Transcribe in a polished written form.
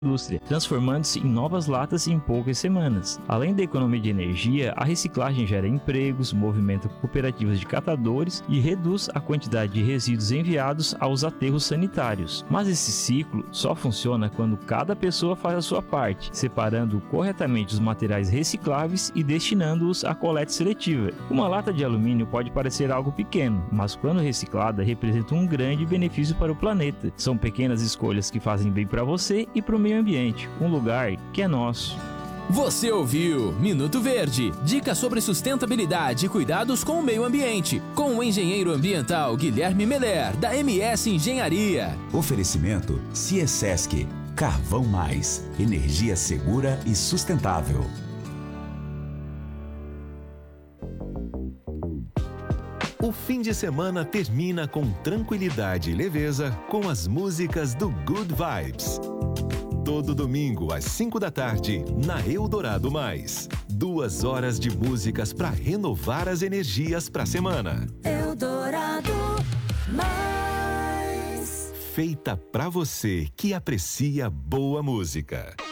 indústria, transformando-se em novas latas em poucas semanas. Além da economia de energia, a reciclagem gera empregos, movimenta cooperativas de catadores e reduz a quantidade de resíduos enviados aos aterros sanitários. Mas esse ciclo só funciona quando cada pessoa faz a sua parte, separando corretamente os materiais recicláveis e destinando-os à coleta seletiva. Uma lata de alumínio pode parecer algo pequeno, mas quando reciclada representa um grande benefício para o planeta. São pequenas escolhas que fazem bem para você e para o meio ambiente, um lugar que é nosso. Você ouviu Minuto Verde, dicas sobre sustentabilidade e cuidados com o meio ambiente, com o engenheiro ambiental Guilherme Meller, da MS Engenharia. Oferecimento Ciesesc, Carvão Mais, energia segura e sustentável. O fim de semana termina com tranquilidade e leveza com as músicas do Good Vibes. Todo domingo, às 5 da tarde, na Eldorado Mais. 2 horas de músicas para renovar as energias para a semana. Eldorado Mais. Feita para você que aprecia boa música.